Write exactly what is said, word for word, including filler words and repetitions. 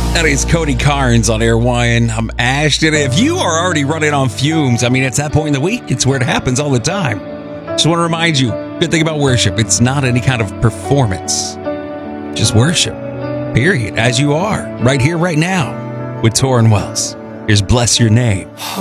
That is Cody Carnes on Airwine. I'm Ashton. If you are already running on fumes, I mean, it's that point in the week. It's where it happens all the time. Just want to remind you, good thing about worship, it's not any kind of performance. Just worship, period, as you are, right here, right now, with Torrin Wells. Here's Bless Your Name.